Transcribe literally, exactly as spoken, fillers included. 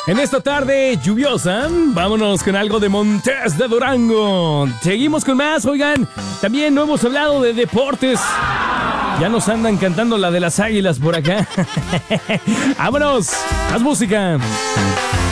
En esta tarde lluviosa, vámonos con algo de Montes de Durango. Seguimos con más, oigan. También no hemos hablado de deportes. Ya nos andan cantando la de las águilas por acá. Vámonos, haz música.